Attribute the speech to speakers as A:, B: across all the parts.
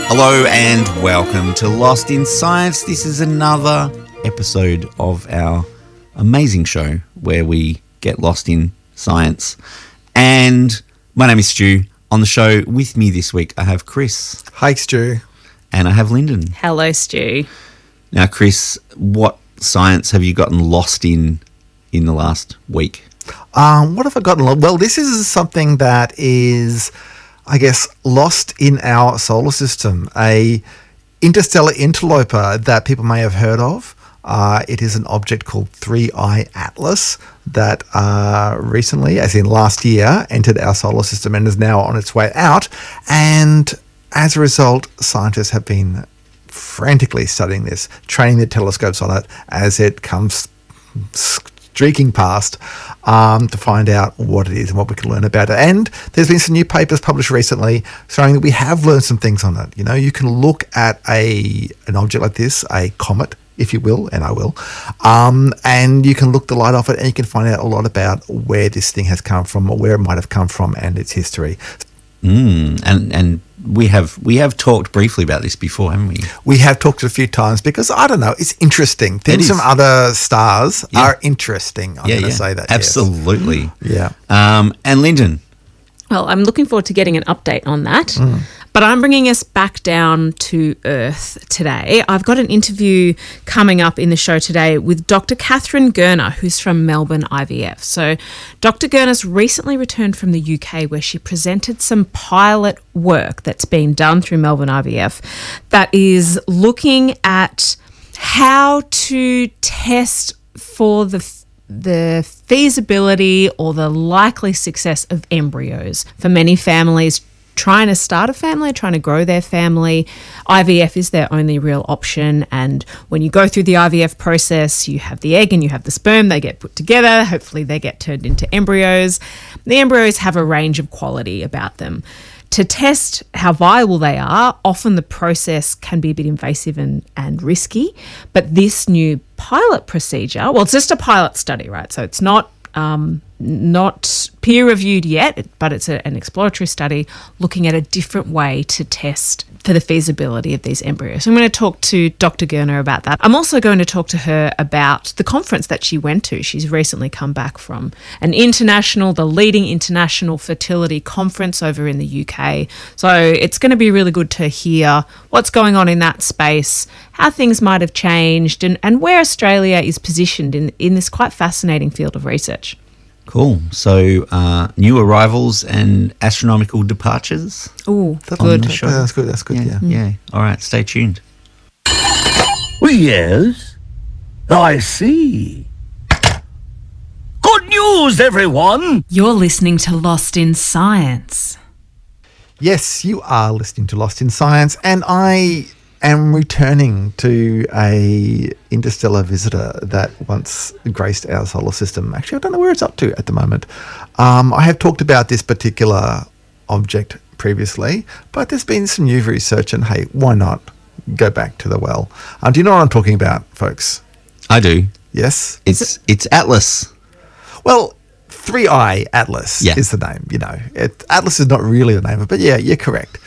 A: Hello and welcome to Lost in Science. This is another episode of our amazing show where we get lost in science. And my name is Stu. On the show with me this week, I have Chris.
B: Hi, Stu.
A: And I have Lyndon.
C: Hello, Stu.
A: Now, Chris, what science have you gotten lost in the last week?
B: What have I gotten? Well, this is something that is, I guess, lost in our solar system, a interstellar interloper that people may have heard of. It is an object called 3I Atlas that recently, as in last year, entered our solar system and is now on its way out. And as a result, scientists have been frantically studying this, training their telescopes on it as it comes streaking past to find out what it is and what we can learn about it. And there's been some new papers published recently showing that we have learned some things on it. You know, you can look at an object like this, a comet, if you will, and I will, and you can look the light off it and you can find out a lot about where this thing has come from or where it might have come from and its history.
A: And we have talked briefly about this before, haven't we?
B: We have talked a few times because, I don't know, it's interesting. Things from other stars are interesting. I'm going to say that.
A: Absolutely.
B: Yes. Yeah.
A: And Lyndon?
C: Well, I'm looking forward to getting an update on that. But I'm bringing us back down to Earth today. I've got an interview coming up in the show today with Dr. Catherine Gurner, who's from Melbourne IVF. So Dr. Gurner's recently returned from the UK where she presented some pilot work that's been done through Melbourne IVF that is looking at how to test for the feasibility or the likely success of embryos for many families trying to start a family, trying to grow their family. IVF is their only real option. And when you go through the IVF process, you have the egg and you have the sperm. They get put together. Hopefully they get turned into embryos. The embryos have a range of quality about them. To test how viable they are, often the process can be a bit invasive and risky. But this new pilot procedure, well, it's just a pilot study, right? So it's not peer-reviewed yet, but it's an exploratory study looking at a different way to test for the feasibility of these embryos. So I'm going to talk to Dr. Gurner about that. I'm also going to talk to her about the conference that she went to. She's recently come back from the leading international fertility conference over in the UK. So it's going to be really good to hear what's going on in that space, how things might have changed, and where Australia is positioned in this quite fascinating field of research.
A: Cool. So, new arrivals and astronomical departures.
C: Oh,
B: that's good. That's good.
A: Yeah. All right. Stay tuned.
D: Yes, I see. Good news, everyone.
E: You're listening to Lost in Science.
B: Yes, you are listening to Lost in Science, and I am returning to a interstellar visitor that once graced our solar system. Actually, I don't know where it's up to at the moment. I have talked about this particular object previously, but there's been some new research, and hey, why not go back to the well? Do you know what I'm talking about, folks?
A: I do.
B: Yes?
A: It's Atlas.
B: Well, 3I Atlas is the name, you know. Atlas is not really the name, but yeah, you're correct.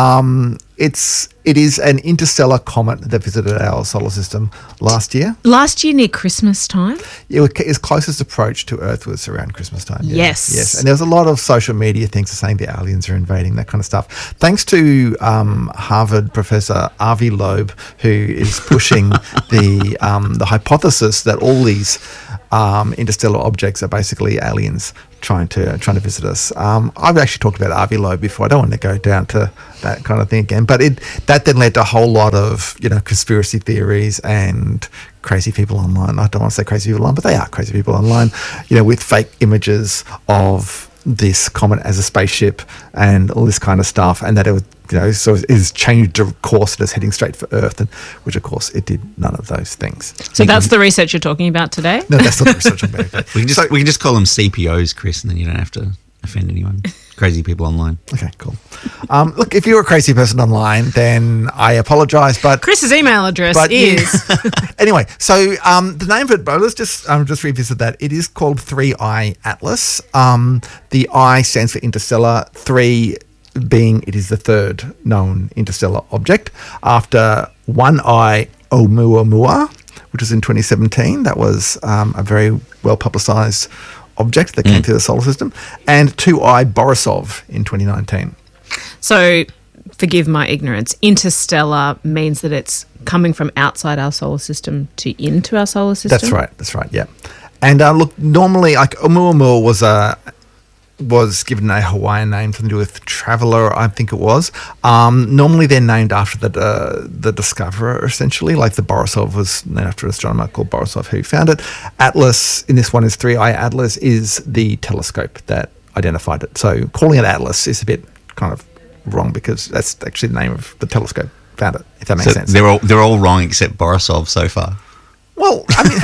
B: It is an interstellar comet that visited our solar system last year.
C: Last year near Christmas time?
B: Its closest approach to Earth was around Christmas time. Yeah.
C: Yes.
B: And there was a lot of social media things saying the aliens are invading, that kind of stuff. Thanks to Harvard professor Avi Loeb, who is pushing the hypothesis that all these interstellar objects are basically aliens trying to visit us. I've actually talked about Avi Loeb before. I don't want to go down to that kind of thing again, but that then led to a whole lot of conspiracy theories and crazy people online. I don't want to say crazy people online, but they are crazy people online, with fake images of this comet as a spaceship and all this kind of stuff, and that it would, so it's changed the course and it's heading straight for Earth, and which of course it did none of those things.
C: So that's the research you're talking about today?
B: No, that's not the research I'm about.
A: We can just call them CPOs, Chris, and then you don't have to offend anyone. Crazy people online.
B: Okay, cool. Look, if you're a crazy person online, then I apologise, but
C: Chris's email address is
B: anyway. So the name of it, but let's just revisit that. It is called 3I Atlas. The I stands for interstellar. 3 being it is the third known interstellar object after 1I Oumuamua, which was in 2017. That was a very well publicized object that came through the solar system, and 2I Borisov in 2019.
C: So, forgive my ignorance, interstellar means that it's coming from outside our solar system to into our solar system?
B: That's right, yeah. And look, normally, like Oumuamua was given a Hawaiian name, something to do with Traveller, I think it was. Normally they're named after the discoverer, essentially. Like the Borisov was named after an astronomer called Borisov who found it. Atlas, in this one, is 3I Atlas, is the telescope that identified it. So calling it Atlas is a bit kind of wrong because that's actually the name of the telescope found it, if that makes sense.
A: They're all wrong except Borisov so far.
B: Well, I mean...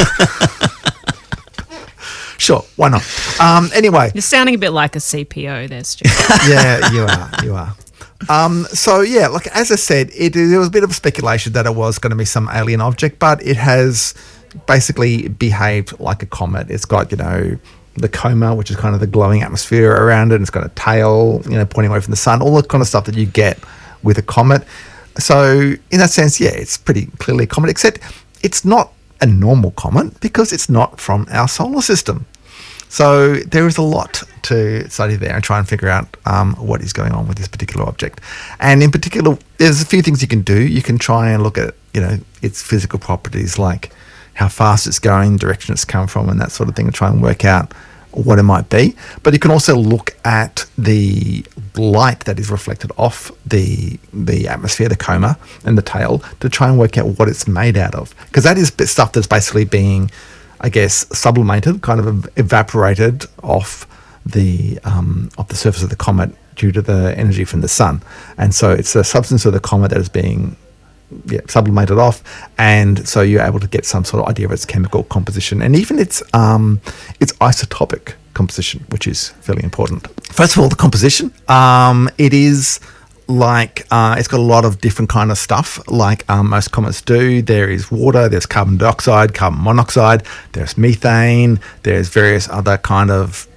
B: Sure, why not? Anyway.
C: You're sounding a bit like a CPO there, Stu.
B: Yeah, you are. So, yeah, look, as I said, there was a bit of speculation that it was going to be some alien object, but it has basically behaved like a comet. It's got, the coma, which is kind of the glowing atmosphere around it. It's got a tail, pointing away from the sun, all the kind of stuff that you get with a comet. So, in that sense, yeah, it's pretty clearly a comet, except it's not a normal comet because it's not from our solar system. So there is a lot to study there and try and figure out what is going on with this particular object. And in particular, there's a few things you can do. You can try and look at, its physical properties, like how fast it's going, direction it's come from, and that sort of thing, and try and work out what it might be. But you can also look at the light that is reflected off the atmosphere, the coma, and the tail to try and work out what it's made out of. Because that is stuff that's basically being, I guess, sublimated, kind of evaporated off the surface of the comet due to the energy from the sun. And so it's the substance of the comet that is being sublimated off, and so you're able to get some sort of idea of its chemical composition and even its isotopic composition, which is fairly important. First of all, the composition. It is like it's got a lot of different kind of stuff, like most comets do. There is water, there's carbon dioxide, carbon monoxide, there's methane, there's various other kind of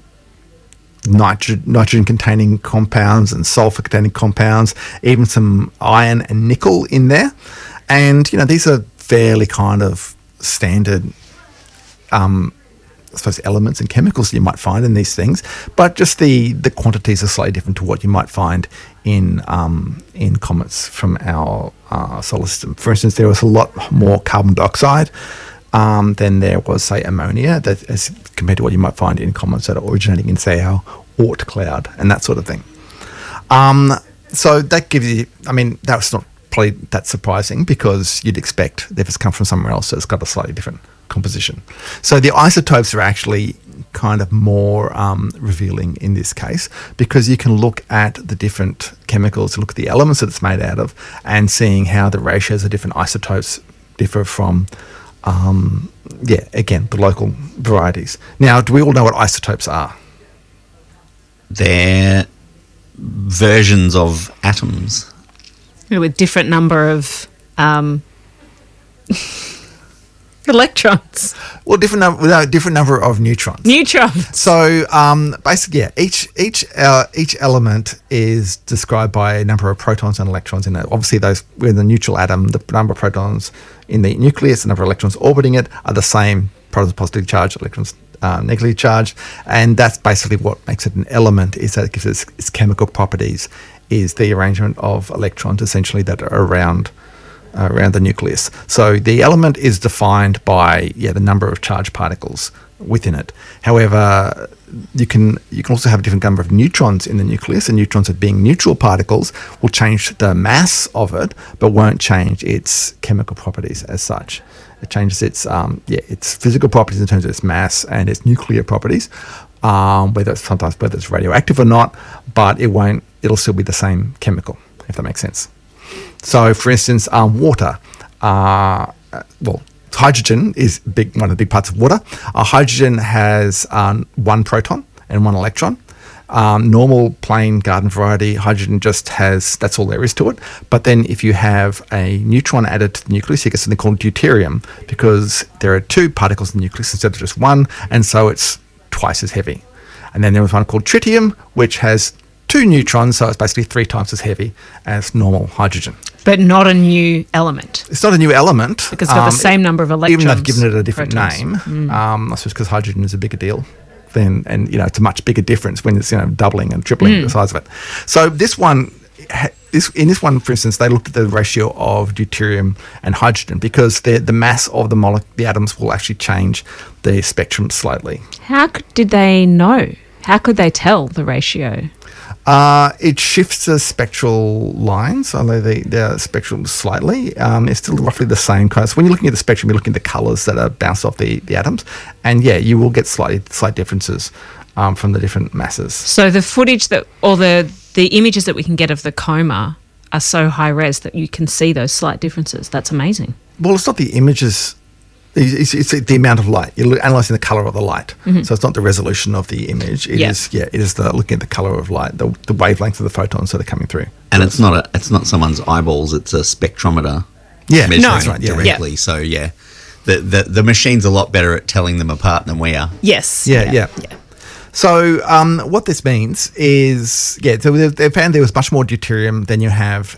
B: nitrogen containing compounds and sulfur containing compounds, even some iron and nickel in there. And these are fairly kind of standard I suppose elements and chemicals you might find in these things, but just the quantities are slightly different to what you might find in comets from our solar system. For instance, there was a lot more carbon dioxide than there was, say, ammonia, that as compared to what you might find in comets that are originating in, say, our Oort cloud and that sort of thing. So that gives you, that's not probably that surprising because you'd expect that if it's come from somewhere else, so it's got a slightly different composition. So the isotopes are actually kind of more revealing in this case because you can look at the different chemicals, look at the elements that it's made out of, and seeing how the ratios of different isotopes differ from again, the local varieties. Now, do we all know what isotopes are?
A: They're versions of atoms.
C: With different number of electrons.
B: Well, different number of neutrons.
C: Neutrons.
B: So basically, each element is described by a number of protons and electrons in it. Obviously, those with the neutral atom, the number of protons in the nucleus, the number of electrons orbiting it are the same. Protons positively charged, electrons negatively charged, and that's basically what makes it an element. Is that it gives it its chemical properties? Is the arrangement of electrons essentially that are around the nucleus. So the element is defined by the number of charged particles within it. However, you can also have a different number of neutrons in the nucleus, and neutrons, being neutral particles, will change the mass of it, but won't change its chemical properties as such. It changes its physical properties in terms of its mass and its nuclear properties, whether it's radioactive or not, but it'll still be the same chemical, if that makes sense. So, for instance, water. Hydrogen is one of the big parts of water. Hydrogen has one proton and one electron. Normal plain garden variety hydrogen just has, that's all there is to it. But then if you have a neutron added to the nucleus, you get something called deuterium, because there are two particles in the nucleus instead of just one, and so it's twice as heavy. And then there was one called tritium, which has 2 neutrons, so it's basically 3 times as heavy as normal hydrogen.
C: But not a new element.
B: It's not a new element.
C: Because it's got the same number of electrons.
B: Even though they've given it a different
C: protons.
B: name. I suppose because hydrogen is a bigger deal. And it's a much bigger difference when it's doubling and tripling the size of it. So this one, in this one, for instance, they looked at the ratio of deuterium and hydrogen because the mass of the atoms will actually change the spectrum slightly.
C: How did they know? How could they tell the ratio?
B: It shifts the spectral lines, although the spectrum slightly. It's still roughly the same kind of. So when you're looking at the spectrum, you're looking at the colours that are bounced off the atoms, and you will get slight differences from the different masses.
C: So the footage the images that we can get of the coma are so high res that you can see those slight differences. That's amazing.
B: Well, it's not the images. It's the amount of light. You're analysing the colour of the light. So it's not the resolution of the image. It is looking at the colour of light, the wavelength of the photons that are coming through.
A: And it's not someone's eyeballs, it's a spectrometer measuring
B: that's right,
A: directly. So the machine's a lot better at telling them apart than we are.
C: Yes.
B: Yeah. So what this means is, so they found there was much more deuterium than you have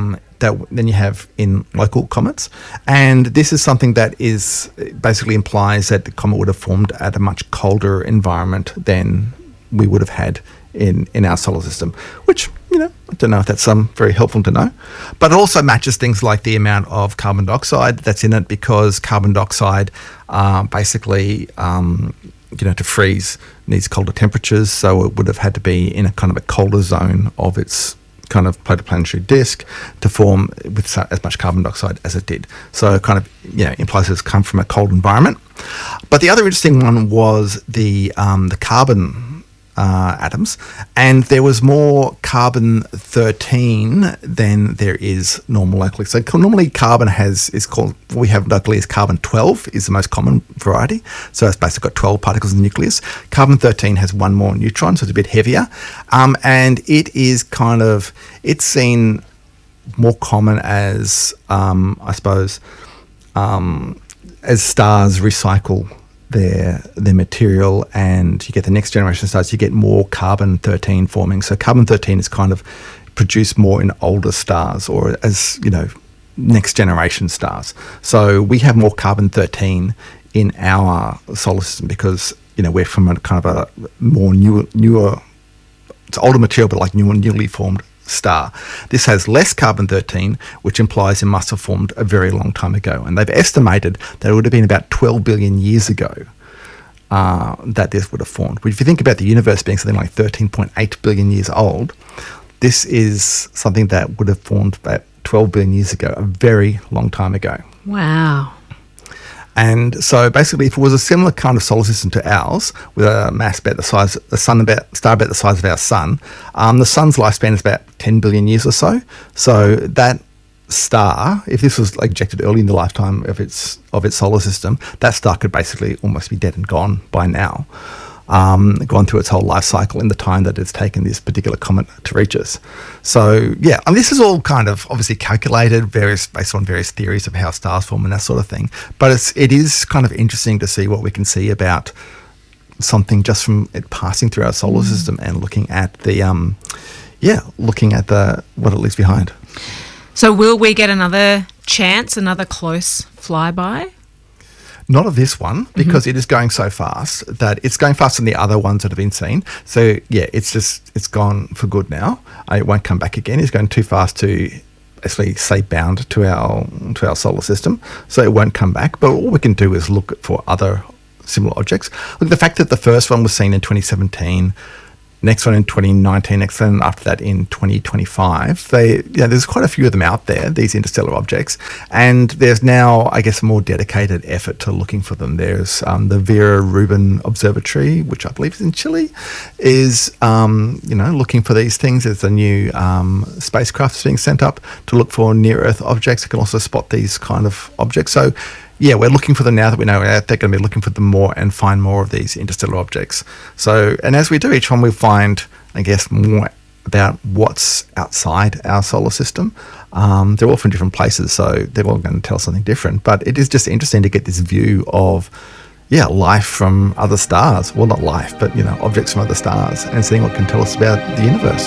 B: in local comets, and this is something that basically implies that the comet would have formed at a much colder environment than we would have had in our solar system, which I don't know if that's very helpful to know, but it also matches things like the amount of carbon dioxide that's in it, because carbon dioxide basically to freeze needs colder temperatures, so it would have had to be in a kind of a colder zone of its kind of protoplanetary disk to form with as much carbon dioxide as it did. So it kind of implies it's come from a cold environment. But the other interesting one was the carbon atoms, and there was more carbon-13 than there is normal locally. So normally carbon we have locally as carbon-12 is the most common variety. So it's basically got 12 particles in the nucleus. Carbon-13 has 1 more neutron, so it's a bit heavier. And it is it's seen more common as, I suppose, as stars recycle their material, and you get the next generation of stars, you get more carbon-13 forming. So carbon-13 is kind of produced more in older stars, or as next generation stars. So we have more carbon-13 in our solar system because we're from a kind of a more newer, it's older material, but like newly formed star. This has less carbon-13, which implies it must have formed a very long time ago. And they've estimated that it would have been about 12 billion years ago that this would have formed. But if you think about the universe being something like 13.8 billion years old, this is something that would have formed about 12 billion years ago, a very long time ago.
C: Wow.
B: And so basically, if it was a similar kind of solar system to ours, with a mass about the size, star about the size of our sun, the sun's lifespan is about 10 billion years or so. So that star, if this was ejected early in the lifetime of its solar system, that star could basically almost be dead and gone by now. Gone through its whole life cycle in the time that it's taken this particular comet to reach us. So, this is all kind of obviously calculated, based on various theories of how stars form and that sort of thing. But it is kind of interesting to see what we can see about something just from it passing through our solar system and looking at what it leaves behind.
C: So will we get another close flyby?
B: Not of this one, because it is going so fast that it's going faster than the other ones that have been seen. So it's gone for good now. It won't come back again. It's going too fast to actually stay bound to our solar system, so it won't come back. But all we can do is look for other similar objects. Look, the fact that the first one was seen in 2017, next one in 2019, next one after that in 2025. There's quite a few of them out there, these interstellar objects, and there's now, I guess, a more dedicated effort to looking for them. There's the Vera Rubin Observatory, which I believe is in Chile, is looking for these things. There's a new spacecraft being sent up to look for near-Earth objects. It can also spot these kind of objects. So we're looking for them now that we know they're going to be looking for them more and find more of these interstellar objects. So, and as we do each one, we find, I guess, more about what's outside our solar system. They're all from different places, so they're all going to tell something different. But it is just interesting to get this view of, life from other stars. Well, not life, but, objects from other stars, and seeing what can tell us about the universe.